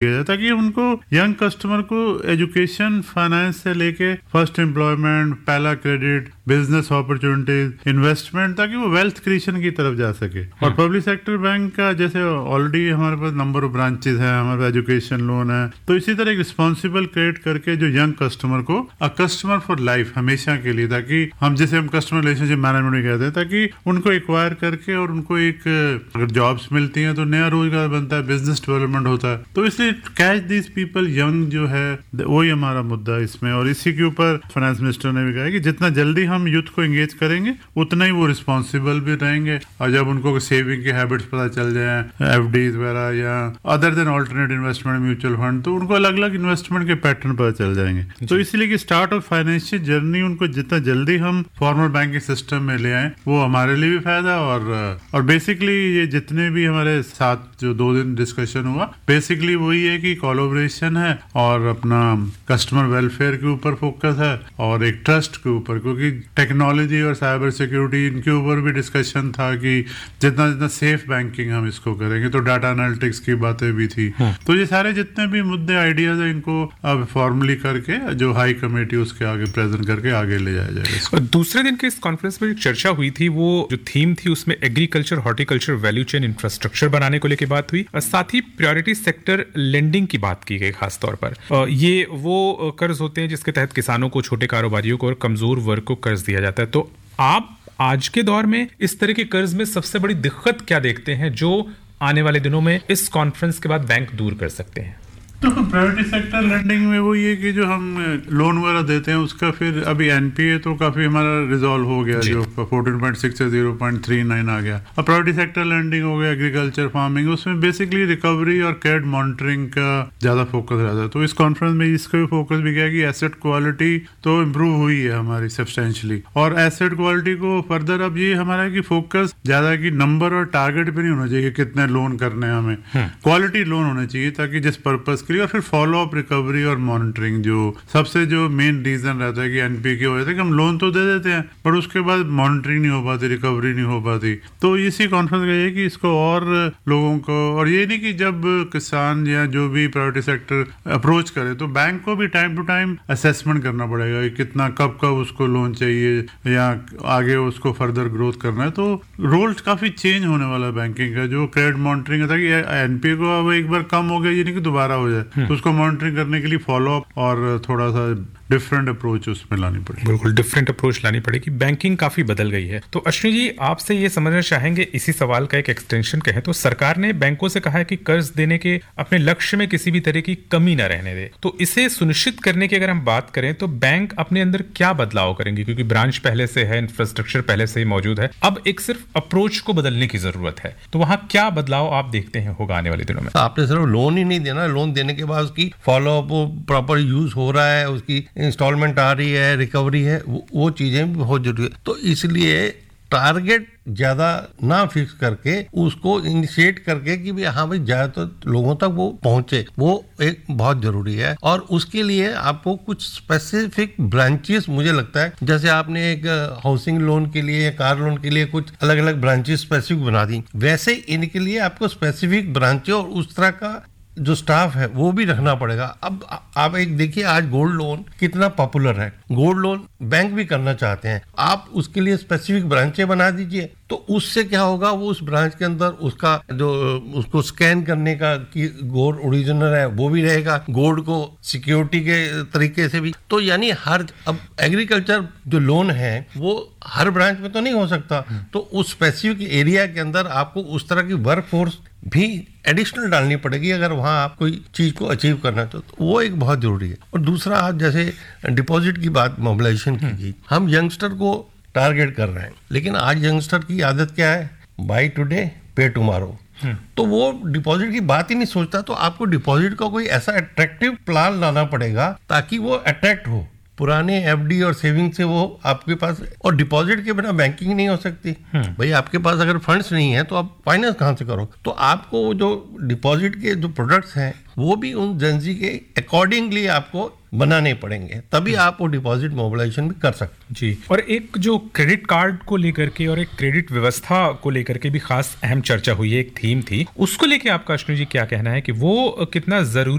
किया जाए ताकि उनको यंग कस्टमर को एजुकेशन, फाइनेंस से लेके फर्स्ट एम्प्लॉयमेंट, पहला क्रेडिट, बिजनेस अपॉर्चुनिटीज, इन्वेस्टमेंट, ताकि वो वेल्थ क्रिएशन की तरफ जा सके। और पब्लिक सेक्टर बैंक का जैसे ऑलरेडी हमारे पास नंबर ऑफ ब्रांचेस हैं, हमारे पास एजुकेशन लोन है, तो इसी तरह एक रिस्पॉन्सिबल क्रिएट करके जो यंग कस्टमर को अ कस्टमर फॉर लाइफ, हमेशा के लिए, ताकि हम जिसे हम कस्टमर रिलेशनशिप मैनेजमेंट भी कहते हैं, ताकि उनको एक्वायर करके और उनको एक अगर जॉब्स मिलती हैं तो नया रोजगार बनता है, बिजनेस डेवलपमेंट होता है। तो इसलिए कैच दिस पीपल यंग जो है वही हमारा मुद्दा है इसमें। और इसी के ऊपर फाइनेंस मिनिस्टर ने भी कहा कि जितना जल्दी हम यूथ को एंगेज करेंगे उतना ही वो रिस्पॉन्सिबल भी रहेंगे। और जब उनको सेविंग के हैबिट्स पता चल जाए, एफडीज वगैरह या other than alternate investment, mutual fund, तो उनको अलग अलग इन्वेस्टमेंट के पैटर्न पता चल जाएंगे। तो इसलिए कि स्टार्ट ऑफ फाइनेंशियल जर्नी उनको जितना जल्दी हम फॉर्मल बैंकिंग सिस्टम में ले आए वो हमारे लिए भी फायदा। और बेसिकली ये जितने भी हमारे साथ जो 2 दिन डिस्कशन हुआ, बेसिकली वही है कि कोलैबोरेशन है और अपना कस्टमर वेलफेयर के ऊपर फोकस है और एक ट्रस्ट के ऊपर, क्योंकि टेक्नोलॉजी और साइबर सिक्योरिटी इनके ऊपर भी डिस्कशन था कि जितना जितना सेफ बैंकिंग हम इसको करेंगे, तो डाटा एनालिटिक्स की बातें भी थी। तो ये सारे जितने भी मुद्दे, आइडियाज है, इनको अब फॉर्मली करके जो हाई कमेटी उसके आगे प्रेजेंट करके आगे ले जाया जाएगा। दूसरे दिन के इस कॉन्फ्रेंस में चर्चा हुई थी, वो जो थीम थी उसमें agriculture, horticulture, value chain infrastructure बनाने को लेकर बात हुई और साथ ही प्रायोरिटी सेक्टर लेंडिंग की बात की गई खास तौर पर। ये वो कर्ज होते हैं जिसके तहत किसानों को, छोटे कारोबारियों को और कमजोर वर्ग को कर्ज दिया जाता है। तो आप आज के दौर में इस तरह के कर्ज में सबसे बड़ी दिक्कत क्या देखते हैं जो आने वाले दिनों में इस कॉन्फ्रेंस के बाद बैंक दूर कर सकते हैं? तो प्रायोरिटी सेक्टर लेंडिंग में वो ये कि जो हम लोन वगैरह देते हैं उसका फिर अभी एनपीए तो काफी हमारा रिजॉल्व हो गया, जो 14.6 से 0.39 आ गया। अब प्रायोरिटी सेक्टर लेंडिंग हो गया, एग्रीकल्चर, फार्मिंग, उसमें बेसिकली रिकवरी और क्रेडिट मॉनिटरिंग का ज्यादा फोकस रहता है। तो इस कॉन्फ्रेंस में इसका भी फोकस भी किया कि एसेट क्वालिटी तो इम्प्रूव हुई है हमारी सब्सटेंशियली, और एसेट क्वालिटी को फर्दर अब ये हमारा कि फोकस ज्यादा कि नंबर और टारगेट पे नहीं होना चाहिए कितने लोन करने हैं हमें, क्वालिटी लोन होने चाहिए, ताकि जिस पर्पस और फिर फॉलो अप, रिकवरी और मॉनिटरिंग, जो सबसे जो मेन रीजन रहता है कि एनपीए की वजह से कि हम लोन तो दे देते हैं पर उसके बाद मॉनिटरिंग नहीं हो पाती, रिकवरी नहीं हो पाती। तो इसी कॉन्फ्रेंस का ये कि इसको और लोगों को, और ये नहीं कि जब किसान या जो भी प्रायोरिटी सेक्टर अप्रोच करे तो बैंक को भी टाइम टू टाइम असेसमेंट करना पड़ेगा कि कितना कब उसको लोन चाहिए या आगे उसको फर्दर ग्रोथ करना है। तो रोल काफी चेंज होने वाला है बैंकिंग का, जो क्रेडिट मॉनिटरिंग था कि एनपीए को अब एक बार कम हो गया, ये नहीं कि दोबारा हो जाए, तो उसको मॉनिटरिंग करने के लिए फॉलो अप और थोड़ा सा डिफरेंट अप्रोच उसमें लानी पड़ेगी। बिल्कुल डिफरेंट अप्रोच लानी पड़ेगी। बैंकिंग काफी बदल गई है। तो अश्विनी जी, आपसे ये समझना चाहेंगे, इसी सवाल का एक एक्सटेंशन कहें तो सरकार ने बैंकों से कहा है कि कर्ज देने के अपने लक्ष्य में किसी भी तरह की कमी न रहने दे। तो इसे सुनिश्चित करने की अगर हम बात करें तो बैंक अपने अंदर क्या बदलाव करेंगे? क्योंकि ब्रांच पहले से है, इंफ्रास्ट्रक्चर पहले से ही मौजूद है, अब एक सिर्फ अप्रोच को बदलने की जरूरत है। तो वहां क्या बदलाव आप देखते हैं होगा आने वाले दिनों में? आपने सिर्फ लोन ही नहीं देना, लोन देने के बाद उसकी फॉलो अप, प्रॉपर यूज हो रहा है, उसकी इंस्टॉलमेंट आ रही है, रिकवरी है, वो चीजें भी बहुत जरूरी है। तो इसलिए टारगेट ज्यादा ना फिक्स करके उसको इनिशिएट करके कि भी हाँ भाई ज्यादातर लोगों तक वो पहुंचे, वो एक बहुत जरूरी है। और उसके लिए आपको कुछ स्पेसिफिक ब्रांचेस, मुझे लगता है जैसे आपने एक हाउसिंग लोन के लिए या कार लोन के लिए कुछ अलग अलग ब्रांचेस स्पेसिफिक बना दी, वैसे इनके लिए आपको स्पेसिफिक ब्रांचें और उस तरह का जो स्टाफ है वो भी रखना पड़ेगा। अब आप एक देखिए, आज गोल्ड लोन कितना पॉपुलर है, गोल्ड लोन बैंक भी करना चाहते हैं, आप उसके लिए स्पेसिफिक ब्रांचें बना दीजिए। तो उससे क्या होगा, वो उस ब्रांच के अंदर उसका जो उसको स्कैन करने का कि गोल्ड ओरिजिनल है वो भी रहेगा, गोल्ड को सिक्योरिटी के तरीके से भी। तो यानी हर, अब एग्रीकल्चर जो लोन है वो हर ब्रांच में तो नहीं हो सकता, तो उस स्पेसिफिक एरिया के अंदर आपको उस तरह की वर्क फोर्स भी एडिशनल डालनी पड़ेगी अगर वहां आप कोई चीज को अचीव करना है तो वो एक बहुत जरूरी है। और दूसरा, आप जैसे डिपॉजिट की बात, मोबिलाइजेशन की, हम यंगस्टर को टारगेट कर रहे हैं, लेकिन आज यंगस्टर की आदत क्या है, बाय टुडे पे टुमारो। तो वो डिपॉजिट की बात ही नहीं सोचता। तो आपको डिपॉजिट का कोई ऐसा अट्रैक्टिव प्लान लाना पड़ेगा ताकि वो अट्रैक्ट हो। पुराने एफडी और सेविंग से वो आपके पास, और डिपॉजिट के बिना बैंकिंग नहीं हो सकती। भाई आपके पास अगर फंड्स नहीं है तो आप फाइनेंस कहां से करो? तो आपको जो डिपॉजिट के जो प्रोडक्ट्स हैं वो भी उन जेंजी के अकॉर्डिंगली आपको बनाने पड़ेंगे, तभी आप वो डिपॉजिट मोबिलाइजेशन भी कर सकते जी। और एक जो क्रेडिट कार्ड को लेकर के और एक क्रेडिट व्यवस्था को लेकर के भी खास अहम चर्चा हुई है, एक थीम थी, उसको लेके आपका अश्विनी जी क्या कहना है कि वो कितना जरूरी